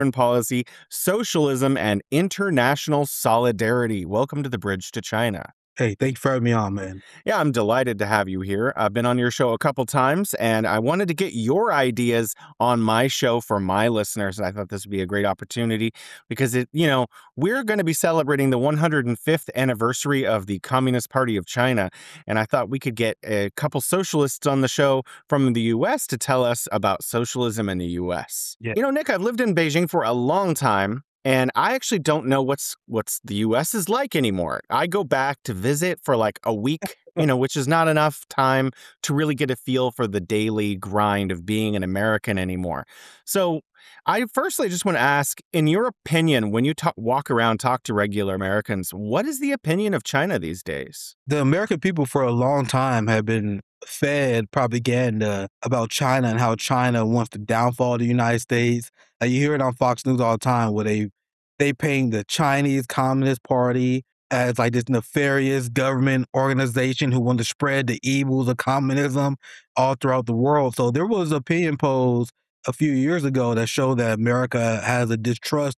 policy, socialism, and international solidarity. Welcome to the Bridge to China. Hey, thank you for having me on, man. Yeah, I'm delighted to have you here. I've been on your show a couple times, and I wanted to get your ideas on my show for my listeners. I thought this would be a great opportunity because we're going to be celebrating the 105th anniversary of the Communist Party of China, and I thought we could get a couple socialists on the show from the US to tell us about socialism in the US. Yeah. Nick, I've lived in Beijing for a long time. And I actually don't know what's the US is like anymore. I go back to visit for like a week, which is not enough time to really get a feel for the daily grind of being an American anymore. So I firstly just want to ask, in your opinion, when you walk around, talk to regular Americans, what is the opinion of China these days? The American people for a long time have been fed propaganda about China and how China wants to downfall the United States. You hear it on Fox News all the time where they paint the Chinese Communist Party as like this nefarious government organization who want to spread the evils of communism all throughout the world. So there was an opinion polls a few years ago that showed that America has a distrust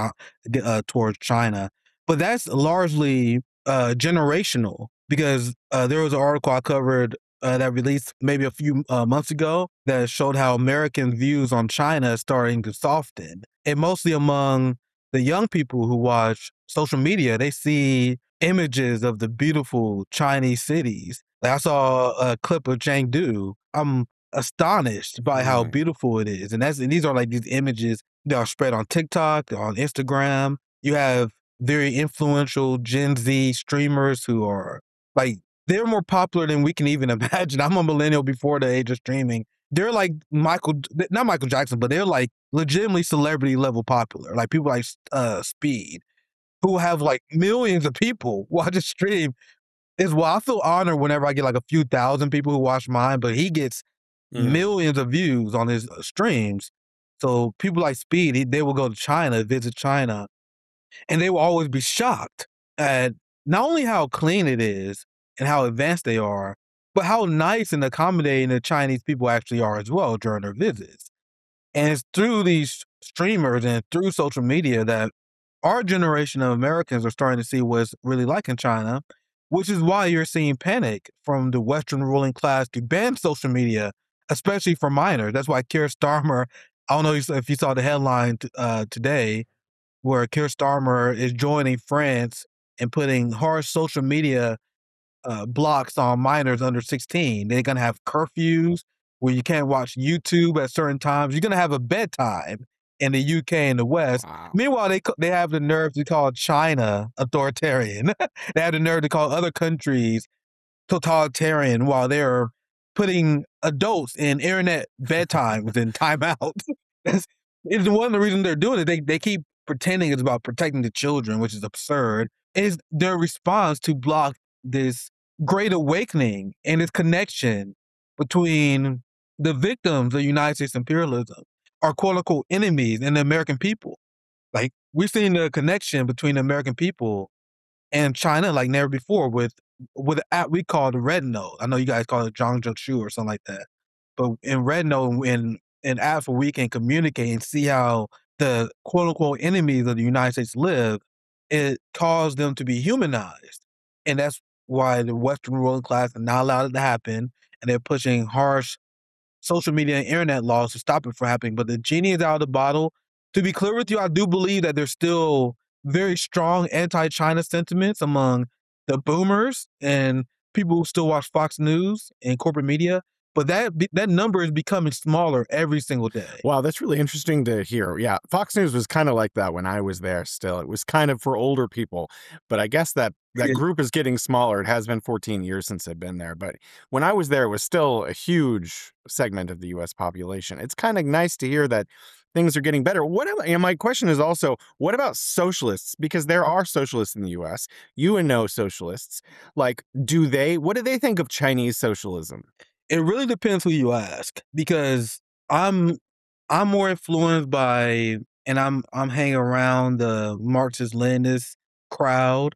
towards China, but that's largely generational because there was an article I covered that released maybe a few months ago that showed how American views on China is starting to soften, and mostly among the young people who watch social media. They see images of the beautiful Chinese cities. Like I saw a clip of Chengdu. I'm astonished by how Right. beautiful it is, and these are like these images that are spread on TikTok, on Instagram. You have very influential Gen Z streamers who are like, they're more popular than we can even imagine. I'm a millennial before the age of streaming. They're like not Michael Jackson, but they're like legitimately celebrity level popular. Like people like Speed, who have like millions of people watch a stream. Is well, I feel honored whenever I get like a few thousand people who watch mine, but he gets Mm. millions of views on his streams. So people like Speed, they will go to China, visit China, and they will always be shocked at not only how clean it is and how advanced they are, but how nice and accommodating the Chinese people actually are as well during their visits. And it's through these streamers and through social media that our generation of Americans are starting to see what it's really like in China, which is why you're seeing panic from the Western ruling class to ban social media, especially for minors. That's why Keir Starmer, I don't know if you saw the headline today, where Keir Starmer is joining France and putting harsh social media blocks on minors under 16. They're going to have curfews where you can't watch YouTube at certain times. You're going to have a bedtime in the UK and the West. Wow. Meanwhile, they have the nerve to call China authoritarian. They have the nerve to call other countries totalitarian while they're putting adults in internet bedtimes and timeouts. It's one of the reasons they're doing it. They keep pretending it's about protecting the children, which is absurd. Is their response to block this great awakening and this connection between the victims of United States imperialism, our quote unquote enemies, and the American people. Like we've seen the connection between the American people and China like never before with an app we call the Red Note. I know you guys call it Zhang Shu or something like that. But in Red Note, in apps where we can communicate and see how the quote unquote enemies of the United States live, it caused them to be humanized. And that's why the Western ruling class are not allowed it to happen. And they're pushing harsh social media and internet laws to stop it from happening. But the genie is out of the bottle. To be clear with you, I do believe that there's still very strong anti-China sentiments among the boomers and people who still watch Fox News and corporate media. But that number is becoming smaller every single day. Wow, that's really interesting to hear. Yeah, Fox News was kind of like that when I was there still. It was kind of for older people, but I guess that group is getting smaller. It has been 14 years since I've been there, but when I was there, it was still a huge segment of the US population. It's kind of nice to hear that things are getting better. And my question is also, what about socialists? Because there are socialists in the US. You and know socialists. Like, what do they think of Chinese socialism? It really depends who you ask because I'm I'm more influenced by, and I'm hanging around the Marxist Leninist crowd.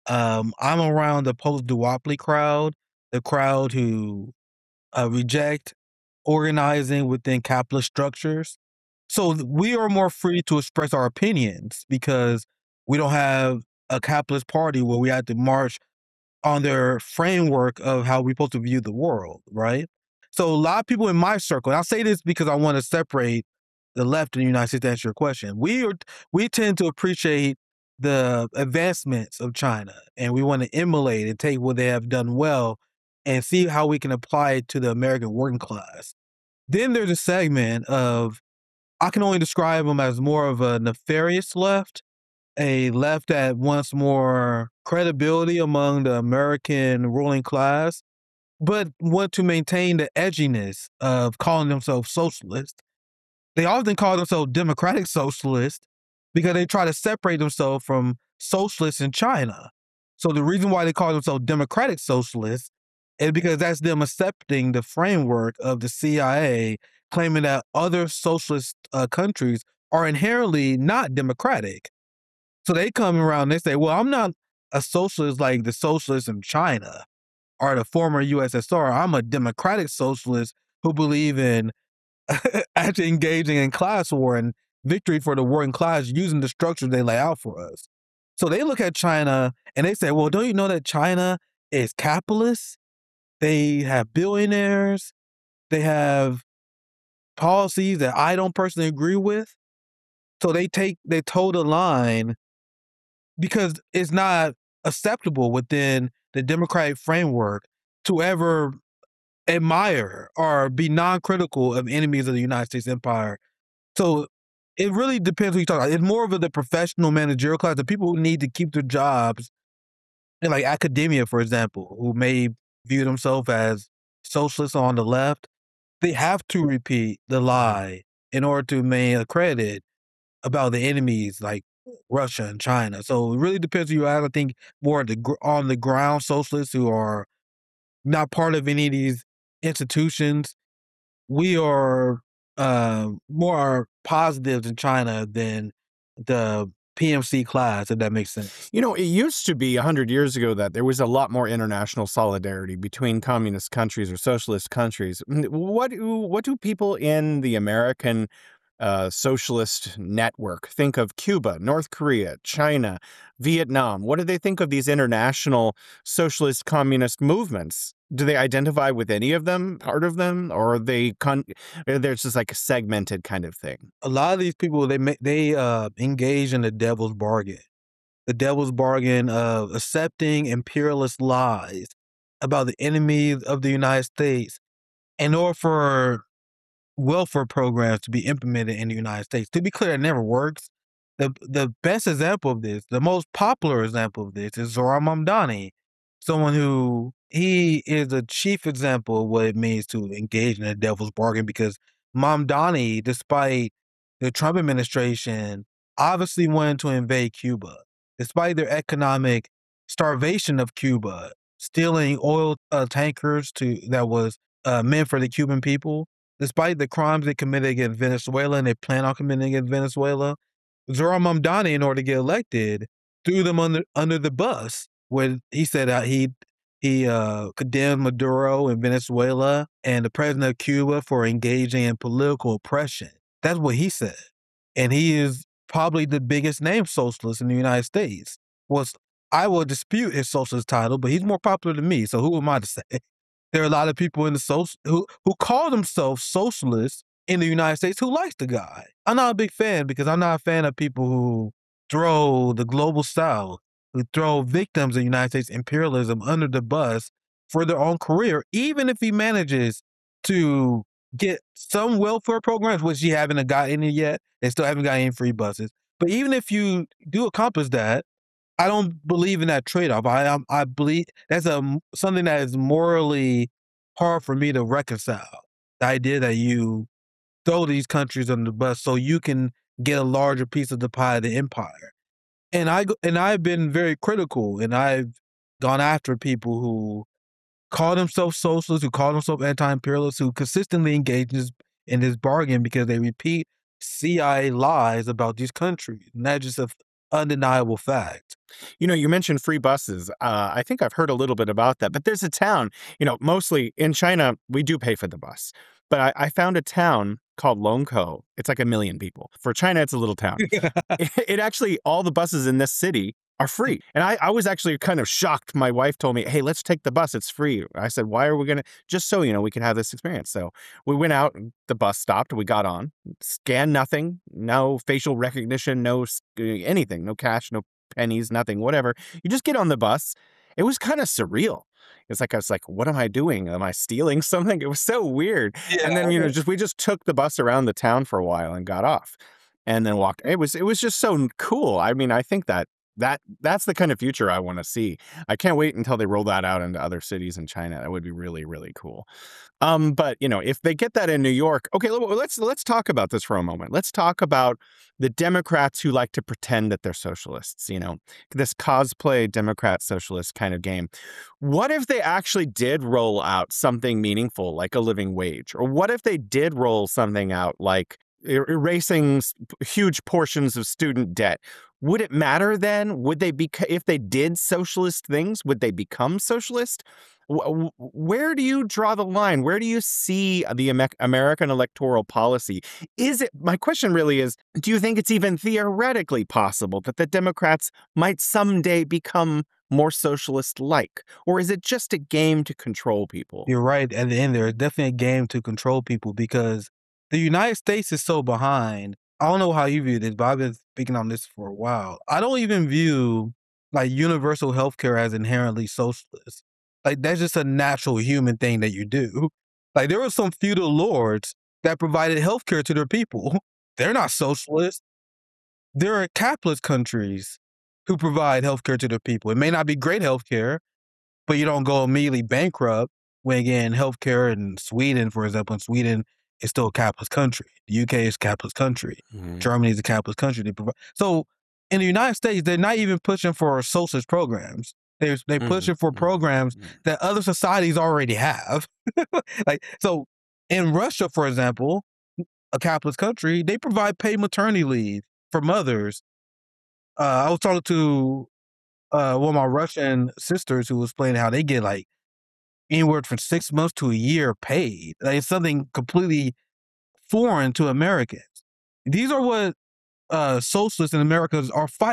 I'm around the post duopoly crowd, the crowd who reject organizing within capitalist structures. So we are more free to express our opinions because we don't have a capitalist party where we have to march on their framework of how we're supposed to view the world, right? So a lot of people in my circle, and I say this because I want to separate the left in the United States to answer your question. We tend to appreciate the advancements of China and we want to emulate and take what they have done well and see how we can apply it to the American working class. Then there's a segment of I can only describe them as more of a nefarious left, a left that wants more credibility among the American ruling class, but want to maintain the edginess of calling themselves socialist. They often call themselves democratic socialist because they try to separate themselves from socialists in China. So the reason why they call themselves democratic socialists is because that's them accepting the framework of the CIA, claiming that other socialist countries are inherently not democratic. So they come around and they say, well, I'm not a socialist like the socialists in China or the former USSR. I'm a democratic socialist who believe in actually engaging in class war and victory for the working class using the structures they lay out for us. So they look at China and they say, well, don't you know that China is capitalist? They have billionaires. They have policies that I don't personally agree with. So they toe the line because it's not acceptable within the democratic framework to ever admire or be non-critical of enemies of the United States empire. So it really depends who you talk about. It's more of the professional managerial class, the people who need to keep their jobs in like academia, for example, who may view themselves as socialists on the left. They have to repeat the lie in order to maintain a credit about the enemies like Russia and China. So it really depends who you ask. I think more on the ground socialists who are not part of any of these institutions. We are more positives in China than the PMC class, if that makes sense. You know, it used to be 100 years ago that there was a lot more international solidarity between communist countries or socialist countries. What do people in the American socialist network think of Cuba, North Korea, China, Vietnam? What do they think of these international socialist communist movements? Do they identify with any of them, part of them, or are there's just like a segmented kind of thing? A lot of these people they engage in the devil's bargain of accepting imperialist lies about the enemies of the United States in order for welfare programs to be implemented in the United States. To be clear, it never works. The best example of this, the most popular example of this, is Zohran Mamdani, someone who he is a chief example of what it means to engage in a devil's bargain because Mamdani, despite the Trump administration, obviously wanted to invade Cuba, despite their economic starvation of Cuba, stealing oil tankers that was meant for the Cuban people. Despite the crimes they committed against Venezuela and they plan on committing against Venezuela, Zohran Mamdani, in order to get elected, threw them under the bus when he said he condemned Maduro in Venezuela and the president of Cuba for engaging in political oppression. That's what he said. And he is probably the biggest name socialist in the United States. Was I will dispute his socialist title, but he's more popular than me, so who am I to say? There are a lot of people in the who call themselves socialists in the United States who likes the guy. I'm not a big fan because I'm not a fan of people who throw the global South, who throw victims of the United States imperialism under the bus for their own career, even if he manages to get some welfare programs, which he haven't got any yet. They still haven't got any free buses. But even if you do accomplish that, I don't believe in that trade-off. I believe that's something that is morally hard for me to reconcile. The idea that you throw these countries under the bus so you can get a larger piece of the pie of the empire. And I've been very critical, and I've gone after people who call themselves socialists, who call themselves anti-imperialists, who consistently engage in this bargain because they repeat CIA lies about these countries. And that's just an undeniable fact. You know, you mentioned free buses. I think I've heard a little bit about that, but there's a town, mostly in China, we do pay for the bus. But I found a town called Longkou. It's like 1 million people. For China, it's a little town. It actually, all the buses in this city are free. And I was actually kind of shocked. My wife told me, hey, let's take the bus. It's free. I said, why are we going to, just so, we can have this experience. So we went out, the bus stopped, we got on, scanned nothing, no facial recognition, no anything, no cash, no pennies, nothing, whatever. You just get on the bus. It was kind of surreal. It's like, I was like, what am I doing? Am I stealing something? It was so weird. Yeah. And then, we just took the bus around the town for a while and got off and then walked. It was just so cool. I mean, I think that's the kind of future I want to see. I can't wait until they roll that out into other cities in China. That would be really, really cool. But if they get that in New York, okay, let's talk about this for a moment. Let's talk about the Democrats who like to pretend that they're socialists, this cosplay Democrat socialist kind of game. What if they actually did roll out something meaningful like a living wage? Or what if they did roll something out like erasing huge portions of student debt? Would it matter then? Would they be, if they did socialist things, would they become socialist? Where do you draw the line? Where do you see the American electoral policy? My question really is, do you think it's even theoretically possible that the Democrats might someday become more socialist-like? Or is it just a game to control people? You're right. At the end, there's definitely a game to control people because the United States is so behind. I don't know how you view this, but I've been speaking on this for a while. I don't even view like universal healthcare as inherently socialist. Like that's just a natural human thing that you do. Like there were some feudal lords that provided healthcare to their people. They're not socialist. There are capitalist countries who provide healthcare to their people. It may not be great healthcare, but you don't go immediately bankrupt when, again, healthcare in Sweden, for example, in Sweden is still a capitalist country. The UK is a capitalist country. Mhm. Germany is a capitalist country. So in the United States, they're not even pushing for socialist programs. They're pushing for programs that other societies already have. So in Russia, for example, a capitalist country, they provide paid maternity leave for mothers. I was talking to one of my Russian sisters who was explaining how they get like anywhere from 6 months to a year paid. Like it's something completely foreign to Americans. These are what socialists in America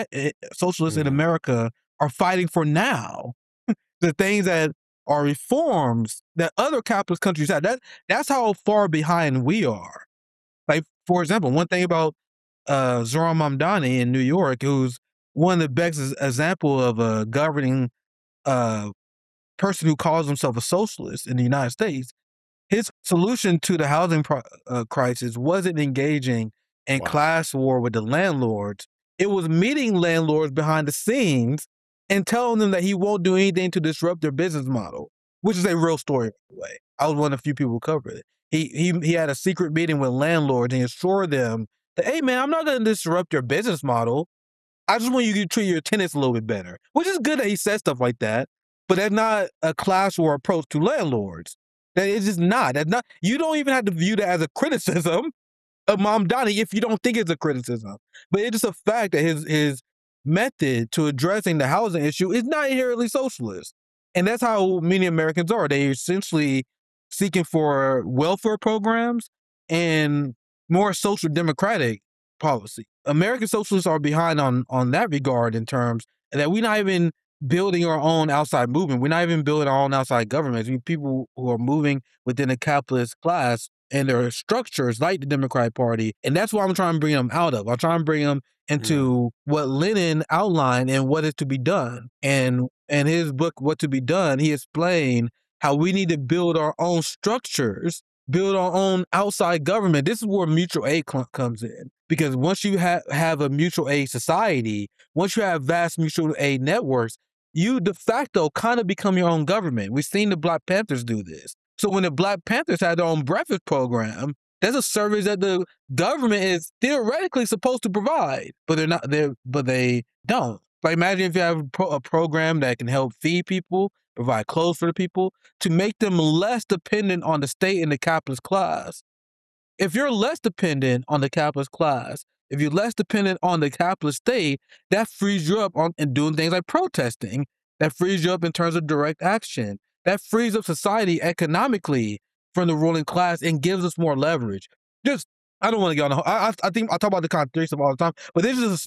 in America are fighting for now. The things that are reforms that other capitalist countries have. That's how far behind we are. Like, for example, one thing about Zoran Mamdani in New York, who's one of the best example of a governing person who calls himself a socialist in the United States, his solution to the housing crisis wasn't engaging in class war with the landlords. It was meeting landlords behind the scenes and telling them that he won't do anything to disrupt their business model, which is a real story, by the way. I was one of the few people who covered it. He had a secret meeting with landlords and assured them that, hey, man, I'm not going to disrupt your business model. I just want you to treat your tenants a little bit better, which is good that he said stuff like that, but that's not a class war approach to landlords. It's just not. That's not. You don't even have to view that as a criticism of Mamdani if you don't think it's a criticism. But it's just a fact that his method to addressing the housing issue is not inherently socialist. And that's how many Americans are. They're essentially seeking for welfare programs and more social democratic policy. American socialists are behind on that regard in terms that we're not even building our own outside movement. We're not even building our own outside governments. People who are moving within the capitalist class and their structures like the Democratic Party. And that's what I'm trying to bring them out of. I'm trying to bring them into what Lenin outlined and what is to be done. And in his book, What to Be Done, he explained how we need to build our own structures, build our own outside government. This is where mutual aid comes in. Because once you have a mutual aid society, once you have vast mutual aid networks, you de facto kind of become your own government. We've seen the Black Panthers do this. So when the Black Panthers had their own breakfast program, that's a service that the government is theoretically supposed to provide, but they're not there. But they don't. Like imagine if you have a program that can help feed people, provide clothes for the people, to make them less dependent on the state and the capitalist class. If you're less dependent on the capitalist class, if you're less dependent on the capitalist state, that frees you up in doing things like protesting. That frees you up in terms of direct action. That frees up society economically from the ruling class and gives us more leverage. just I don't want to get on. I think I talk about the kind of threesome all the time, but this is